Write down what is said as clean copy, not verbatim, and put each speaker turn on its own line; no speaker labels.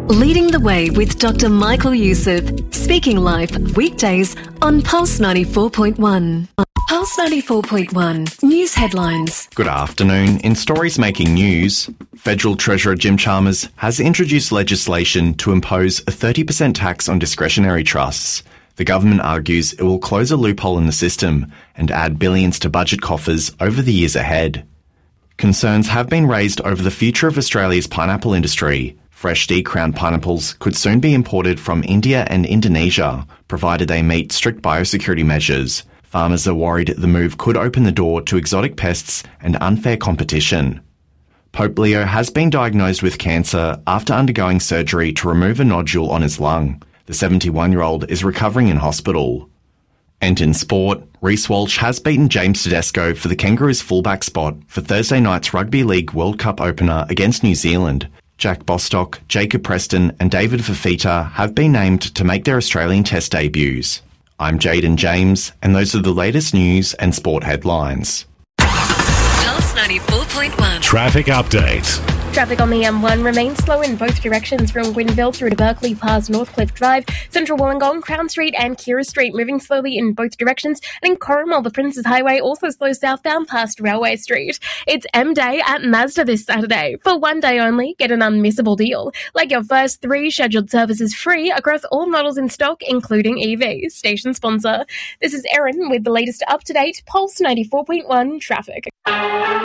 Leading the Way with Dr. Michael Youssef, speaking live weekdays on Pulse 94.1. Pulse 94.1 News Headlines.
Good afternoon. In stories making news, Federal Treasurer Jim Chalmers has introduced legislation to impose a 30% tax on discretionary trusts. The government argues it will close a loophole in the system and add billions to budget coffers over the years ahead. Concerns have been raised over the future of Australia's pineapple industry. Fresh decrowned pineapples could soon be imported from India and Indonesia, provided they meet strict biosecurity measures. Farmers are worried the move could open the door to exotic pests and unfair competition. Pope Leo has been diagnosed with cancer after undergoing surgery to remove a nodule on his lung. The 71-year-old is recovering in hospital. And in sport, Reece Walsh has beaten James Tedesco for the Kangaroos fullback spot for Thursday night's Rugby League World Cup opener against New Zealand. Jack Bostock, Jacob Preston and David Fafita have been named to make their Australian Test debuts. I'm Jaden James, and those are the latest news and sport headlines.
Pulse 94.1.
Traffic update.
Traffic on the M1 remains slow in both directions from Gwynville through to Berkeley past Northcliffe Drive, Central Wollongong, Crown Street and Kira Street moving slowly in both directions. And in Corrimal, the Princes Highway also slows southbound past Railway Street. It's M-Day at Mazda this Saturday. For one day only, get an unmissable deal. Like your first 3 scheduled services free across all models in stock, including EV. Station sponsor. This is Erin with the latest up-to-date Pulse 94.1 traffic.